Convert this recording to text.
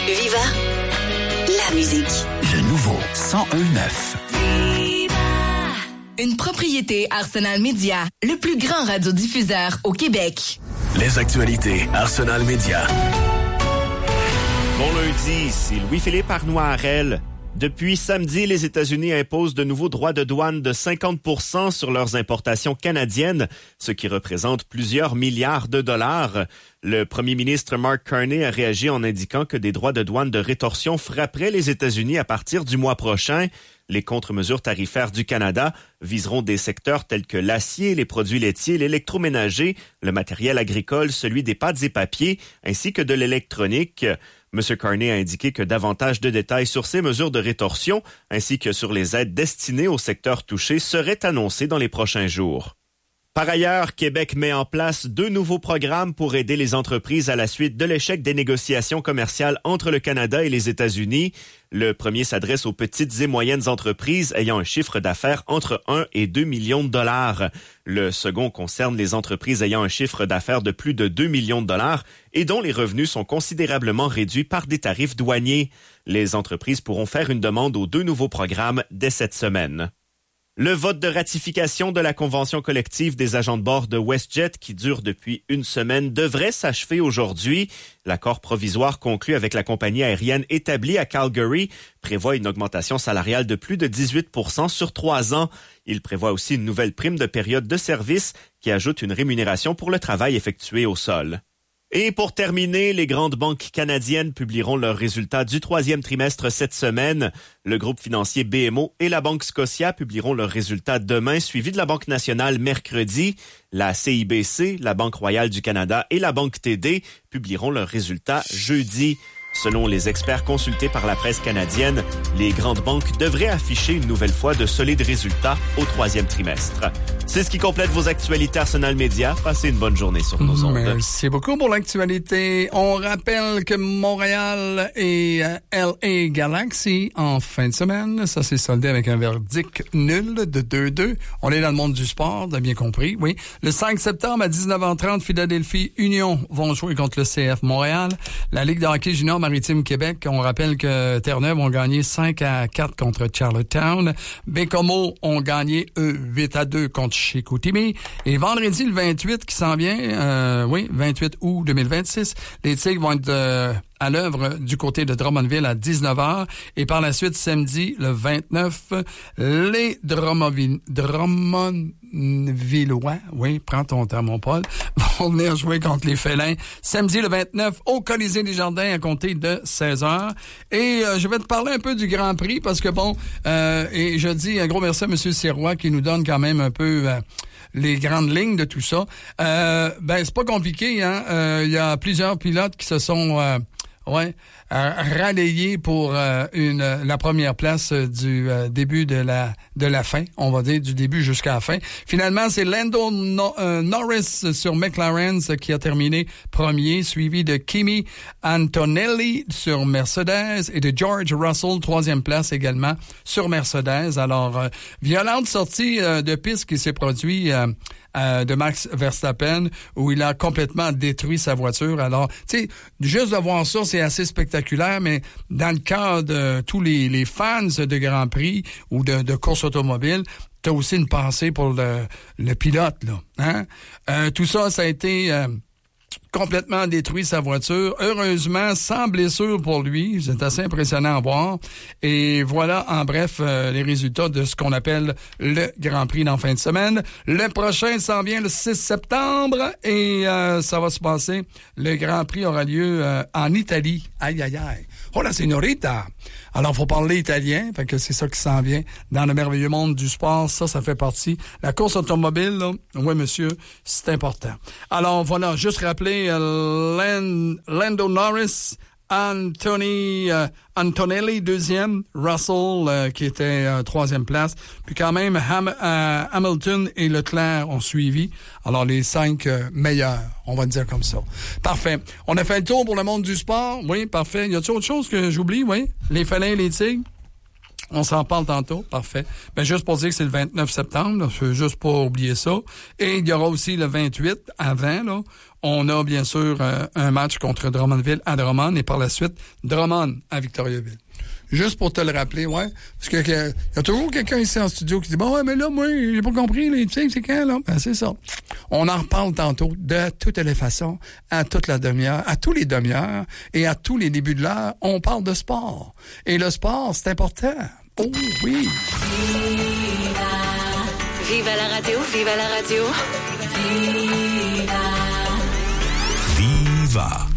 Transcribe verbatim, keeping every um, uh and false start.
Viva la musique. Le nouveau cent un neuf. Une propriété Arsenal Média, le plus grand radiodiffuseur au Québec. Les actualités Arsenal Média. Bon lundi, ici Louis-Philippe Arnois-Harel. Depuis samedi, les États-Unis imposent de nouveaux droits de douane de cinquante pour cent sur leurs importations canadiennes, ce qui représente plusieurs milliards de dollars. Le premier ministre Mark Carney a réagi en indiquant que des droits de douane de rétorsion frapperaient les États-Unis à partir du mois prochain. Les contre-mesures tarifaires du Canada viseront des secteurs tels que l'acier, les produits laitiers, l'électroménager, le matériel agricole, celui des pâtes et papiers, ainsi que de l'électronique. M. Carney a indiqué que davantage de détails sur ces mesures de rétorsion, ainsi que sur les aides destinées aux secteurs touchés, seraient annoncés dans les prochains jours. Par ailleurs, Québec met en place deux nouveaux programmes pour aider les entreprises à la suite de l'échec des négociations commerciales entre le Canada et les États-Unis. Le premier s'adresse aux petites et moyennes entreprises ayant un chiffre d'affaires entre un et deux millions de dollars. Le second concerne les entreprises ayant un chiffre d'affaires de plus de deux millions de dollars et dont les revenus sont considérablement réduits par des tarifs douaniers. Les entreprises pourront faire une demande aux deux nouveaux programmes dès cette semaine. Le vote de ratification de la convention collective des agents de bord de WestJet, qui dure depuis une semaine, devrait s'achever aujourd'hui. L'accord provisoire conclu avec la compagnie aérienne établie à Calgary prévoit une augmentation salariale de plus de dix-huit pour cent sur trois ans. Il prévoit aussi une nouvelle prime de période de service qui ajoute une rémunération pour le travail effectué au sol. Et pour terminer, les grandes banques canadiennes publieront leurs résultats du troisième trimestre cette semaine. Le groupe financier B M O et la Banque Scotia publieront leurs résultats demain, suivis de la Banque nationale mercredi. La C I B C, la Banque royale du Canada et la Banque T D publieront leurs résultats jeudi. Selon les experts consultés par la presse canadienne, les grandes banques devraient afficher une nouvelle fois de solides résultats au troisième trimestre. C'est ce qui complète vos actualités Arsenal Média. Passez une bonne journée sur nos ondes. Merci beaucoup pour l'actualité. On rappelle que Montréal et L A Galaxy en fin de semaine, ça s'est soldé avec un verdict nul de deux deux. On est dans le monde du sport, t'as bien compris, oui. Le cinq septembre à dix-neuf heures trente, Philadelphie Union vont jouer contre le C F Montréal. La Ligue de hockey junior Maritime Québec, on rappelle que Terre-Neuve ont gagné cinq à quatre contre Charlottetown. Bécomo ont gagné, eux, huit à deux contre Chicoutimi. Et vendredi, le vingt-huit qui s'en vient, euh, oui, vingt-huit août deux mille vingt-six, les Tigres vont être euh, à l'œuvre du côté de Drummondville à dix-neuf heures. Et par la suite, samedi, le vingt-neuf, les Drummondville, Drummondvillois, oui, prends ton temps, mon Paul, vont venir jouer contre les Félins. Samedi, le vingt-neuf, au Colisée des Jardins à compter de seize heures. Et euh, je vais te parler un peu du Grand Prix parce que, bon, euh, et je dis un gros merci à M. Sirois qui nous donne quand même un peu... Euh, les grandes lignes de tout ça. Euh, ben, c'est pas compliqué, hein. Il euh, y a plusieurs pilotes qui se sont... Euh, Ouais, euh, relayé pour euh, une la première place euh, du euh, début de la de la fin, on va dire du début jusqu'à la fin. Finalement, c'est Lando no, euh, Norris sur McLaren qui a terminé premier, suivi de Kimi Antonelli sur Mercedes et de George Russell, troisième place également sur Mercedes. Alors, euh, violente sortie euh, de piste qui s'est produite euh, Euh, de Max Verstappen, où il a complètement détruit sa voiture. Alors, tu sais, juste de voir ça, c'est assez spectaculaire, mais dans le cas de tous les, les fans de Grand Prix ou de, de course automobile, t'as aussi une pensée pour le, le pilote, là. Hein? Euh, tout ça, ça a été... Euh, complètement détruit sa voiture. Heureusement, sans blessure pour lui. C'est assez impressionnant à voir. Et voilà, en bref, euh, les résultats de ce qu'on appelle le Grand Prix dans fin de semaine. Le prochain s'en vient le six septembre et euh, ça va se passer. Le Grand Prix aura lieu euh, en Italie. Aïe, aïe, aïe. Oh la signorita! Alors, faut parler italien, fait que c'est ça qui s'en vient dans le merveilleux monde du sport. Ça, ça fait partie. La course automobile, là, oui, monsieur, c'est important. Alors, voilà, juste rappeler euh, Land, Lando Norris, Anthony euh, Antonelli, deuxième, Russell, euh, qui était euh, troisième place. Puis quand même, Ham, euh, Hamilton et Leclerc ont suivi. Alors, les cinq euh, meilleurs, on va dire comme ça. Parfait. On a fait le tour pour le monde du sport. Oui, parfait. Y a-t-il autre chose que j'oublie? Oui. Les félins et les tigres. On s'en parle tantôt. Parfait. Ben, juste pour dire que c'est le vingt-neuf septembre, là, juste pour oublier ça. Et il y aura aussi le vingt-huit, avant, là. on a bien sûr euh, un match contre Drummondville à Drummond et par la suite, Drummond à Victoriaville. Juste pour te le rappeler, ouais. Parce que, que y a toujours quelqu'un ici en studio qui dit, bon, ouais, mais là, moi, j'ai pas compris, les tirs, c'est quand, là? Ben, c'est ça. On en reparle tantôt de toutes les façons, à toute la demi-heure, à tous les demi-heures et à tous les débuts de l'heure, on parle de sport. Et le sport, c'est important. Oh, oui. Viva, viva la radio, viva la radio. Viva. Viva.